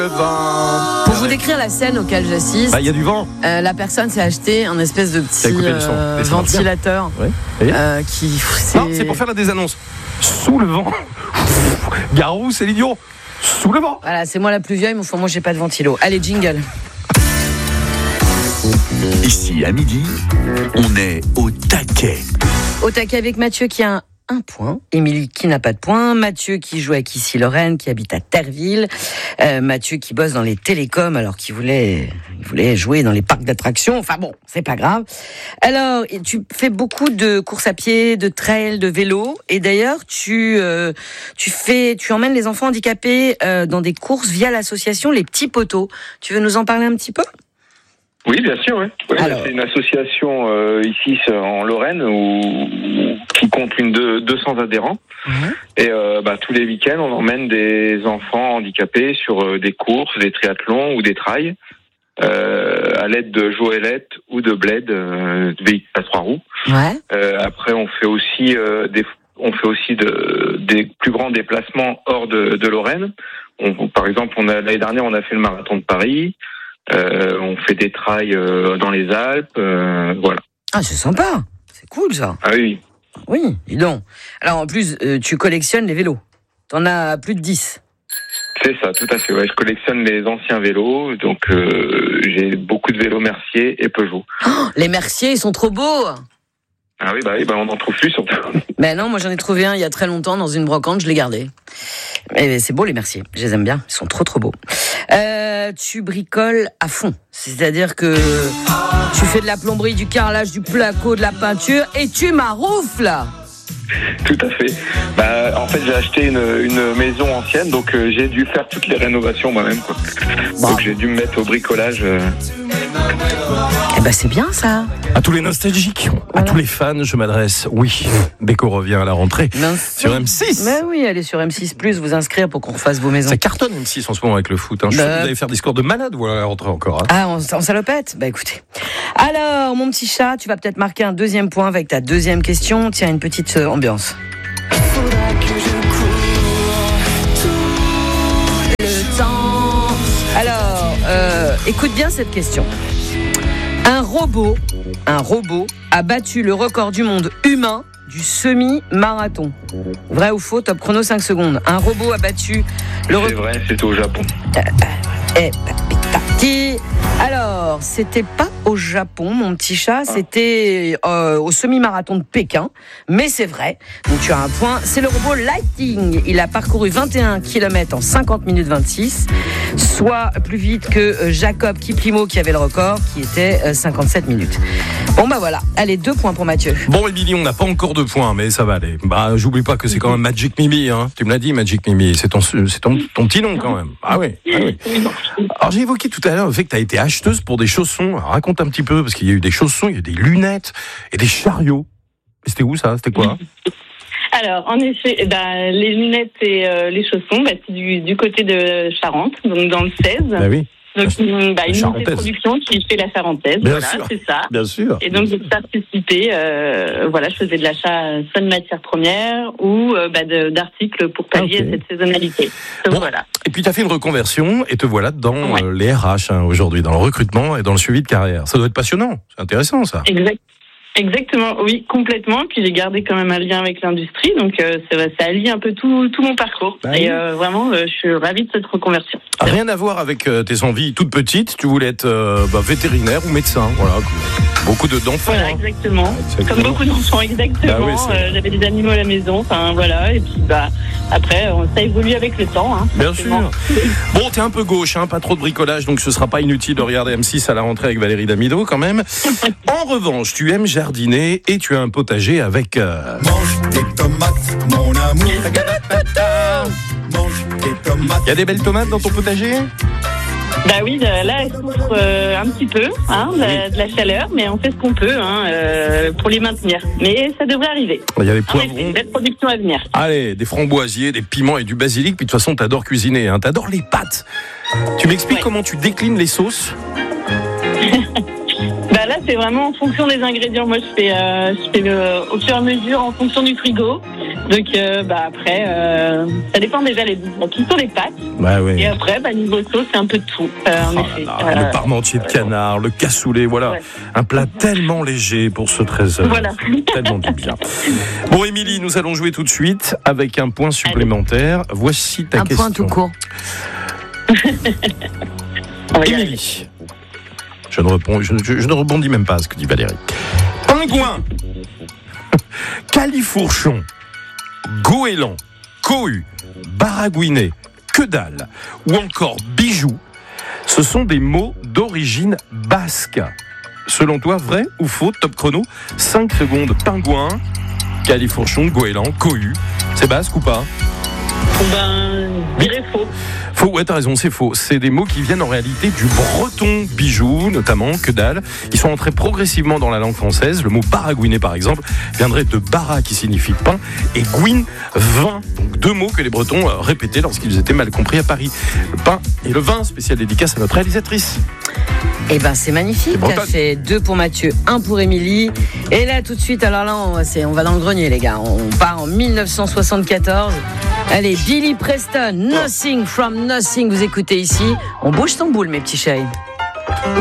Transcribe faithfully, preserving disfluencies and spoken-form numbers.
Pour vous décrire la scène auquel j'assiste, il bah, y a du vent. Euh, la personne s'est acheté un espèce de petit euh, ventilateur ouais. euh, qui. C'est... Non, c'est pour faire des annonces. Sous le vent. Garou, c'est l'idiot. Sous le vent. Voilà, c'est moi la plus vieille, mais enfin, moi j'ai pas de ventilo. Allez, jingle. Ici à midi, on est au taquet. Au taquet avec Mathieu qui a un. Un point. Émilie qui n'a pas de point. Mathieu qui joue avec Issy Lorraine, qui habite à Terreville. Euh, Mathieu qui bosse dans les télécoms alors qu'il voulait, il voulait jouer dans les parcs d'attractions. Enfin bon, c'est pas grave. Alors, tu fais beaucoup de courses à pied, de trail, de vélo. Et d'ailleurs, tu, euh, tu fais, tu emmènes les enfants handicapés euh, dans des courses via l'association Les Petits Poteaux. Tu veux nous en parler un petit peu ? Oui, bien sûr. Oui. Oui, Alors... C'est une association euh, ici en Lorraine où, qui compte une de deux cents adhérents. Mmh. Et euh, bah, tous les week-ends, on emmène des enfants handicapés sur euh, des courses, des triathlons ou des trails euh, à l'aide de joëlettes ou de bled, euh, de véhicules à trois roues. Ouais. Euh, après, on fait aussi euh, des on fait aussi de, des plus grands déplacements hors de, de Lorraine. On, par exemple, on a, l'année dernière, on a fait le marathon de Paris. Euh, on fait des trails euh, dans les Alpes, euh, voilà. Ah, c'est sympa, c'est cool ça. Ah oui. Oui, dis donc. Alors en plus, euh, tu collectionnes les vélos. T'en as plus de dix. C'est ça, tout à fait. Ouais, je collectionne les anciens vélos, donc euh, j'ai beaucoup de vélos Mercier et Peugeot. Oh, les Mercier, ils sont trop beaux. Ah oui, bah, oui, bah on n'en trouve plus surtout. Ben non, moi j'en ai trouvé un il y a très longtemps dans une brocante, je l'ai gardé. Mais c'est beau les Mercier, je les aime bien, ils sont trop trop beaux. Euh, tu bricoles à fond, c'est-à-dire que tu fais de la plomberie, du carrelage, du placo, de la peinture et tu maroufles. Tout à fait. Bah, en fait, j'ai acheté une, une maison ancienne, donc euh, j'ai dû faire toutes les rénovations moi-même, quoi. Bon. Donc j'ai dû me mettre au bricolage. Euh... Eh ben c'est bien ça. À tous les nostalgiques, voilà. À tous les fans, je m'adresse. Oui, Beko revient à la rentrée Mince. Sur M six. Mais oui, allez sur M six plus, vous inscrire pour qu'on refasse vos maisons. Ça cartonne M six en ce moment avec le foot. Hein. Je bah... sais que vous allez faire des scores de malade, voilà, à la rentrée encore. Hein. Ah, en, en salopette. Bah écoutez. Alors, mon petit chat, tu vas peut-être marquer un deuxième point avec ta deuxième question. Tiens, une petite euh, ambiance. Faudra que je cours tout le temps. Alors, euh, écoute bien cette question. Un robot, un robot a battu le record du monde humain du semi-marathon. Vrai ou faux? Top chrono cinq secondes. Un robot a battu le record. C'est vrai, c'était au Japon. Eh, petit. Alors, c'était pas au Japon, mon petit chat, c'était euh, au semi-marathon de Pékin, mais c'est vrai. Donc tu as un point. C'est le robot Lightning. Il a parcouru vingt et un kilomètres en cinquante minutes vingt-six, soit plus vite que Jacob Kiplimo qui avait le record, qui était cinquante-sept minutes. Bon bah voilà. Allez, deux points pour Mathieu. Bon, Émilie, on n'a pas encore de points, mais ça va aller. Bah, j'oublie pas que c'est quand même Magic Mimi, hein. Tu me l'as dit, Magic Mimi. C'est ton, c'est ton, ton petit nom quand même. Ah oui. Ah oui. Alors j'ai évoqué tout à l'heure le fait que tu as été acheteuse pour des chaussons. Alors, raconte un petit peu, parce qu'il y a eu des chaussons, il y a eu des lunettes et des chariots. C'était où ça? C'était quoi? Alors, en effet, eh ben, les lunettes et euh, les chaussons, bah, c'est du, du côté de Charente, donc dans le seize. Bah oui. Donc, une, bah, une unité de production qui fait la Charentaise. Bien voilà, sûr. C'est ça. Bien sûr. Et donc, j'ai participé, euh, voilà, je faisais de l'achat soit de matières premières ou euh, bah, de, d'articles pour pallier okay. à cette saisonnalité. Donc, bon. voilà. Et puis, tu as fait une reconversion et te voilà dans ouais. euh, les R H hein, aujourd'hui, dans le recrutement et dans le suivi de carrière. Ça doit être passionnant. C'est intéressant, ça. Exact. Exactement, oui, complètement. Puis j'ai gardé quand même un lien avec l'industrie, donc euh, ça, ça allie un peu tout, tout mon parcours. Bah, et euh, vraiment, euh, je suis ravie de cette reconversion. Rien à voir avec euh, tes envies toutes petites. Tu voulais être euh, bah, vétérinaire ou médecin, voilà. Beaucoup de, d'enfants. Voilà, exactement. Hein. exactement. Comme beaucoup d'enfants, exactement. Ah oui, euh, j'avais des animaux à la maison, enfin voilà. Et puis bah après, ça évolue avec le temps. Hein, Bien sûr. Bon, t'es un peu gauche, hein, pas trop de bricolage, donc ce sera pas inutile de regarder M six à la rentrée avec Valérie Damido quand même. En revanche, tu aimes jardiner et tu as un potager avec. Euh... Mange des tomates, mon amour. Mange des tomates. Il y a des belles tomates dans ton potager? Bah oui, là, elle souffre euh, un petit peu hein, de, la, de la chaleur, mais on fait ce qu'on peut hein, euh, pour les maintenir. Mais ça devrait arriver. Il y a des poivrons. En effet, une belle production à venir. Allez, des framboisiers, des piments et du basilic. Puis de toute façon, t'adores cuisiner, hein, t'adores les pâtes. Tu m'expliques ouais. comment tu déclines les sauces? Bah là, c'est vraiment en fonction des ingrédients. Moi, je fais, euh, je fais euh, au fur et à mesure en fonction du frigo. Donc euh, bah après, euh, ça dépend déjà les qui sont les pâtes. Ouais, ouais. Et après, bah, niveau sauce, c'est un peu de tout. Euh, en Oh effet. là là, Euh, le parmentier de canard, le cassoulet, voilà. Ouais. Un plat tellement léger pour ce treize heures. Voilà. Tellement du bien. Bon, Émilie, nous allons jouer tout de suite avec un point supplémentaire. Voici ta Un question. point tout court. on va y arriver. Émilie. Je ne, réponds, je, ne, je ne rebondis même pas à ce que dit Valérie. Pingouin, califourchon, goéland, cohu, baragouinet, que dalle ou encore bijou, ce sont des mots d'origine basque. Selon toi, vrai ou faux? Top chrono, cinq secondes. Pingouin, califourchon, goéland, cohu, c'est basque ou pas? Ben, je dirais faux. Faux, ouais, t'as raison, c'est faux. C'est des mots qui viennent en réalité du breton, bijou, notamment, que dalle. Ils sont entrés progressivement dans la langue française. Le mot baragouinet, par exemple, viendrait de bara, qui signifie pain, et gouine, vin. Donc deux mots que les Bretons euh, répétaient lorsqu'ils étaient mal compris à Paris. Le pain et le vin, spécial dédicace à notre réalisatrice. Eh ben c'est magnifique. C'est Ça fait deux pour Mathieu, un pour Émilie. Et là tout de suite, alors là on, c'est, on va dans le grenier les gars. On part en dix-neuf cent soixante-quatorze. Allez, Billy Preston, Nothing from Nothing. Vous écoutez ici. On bouge son boule mes petits chéris.